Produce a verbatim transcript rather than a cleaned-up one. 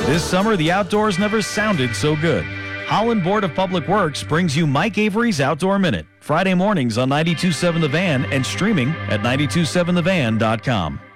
This summer, the outdoors never sounded so good. Holland Board of Public Works brings you Mike Avery's Outdoor Minute, Friday mornings on ninety-two point seven The Van and streaming at ninety two seven the van dot com.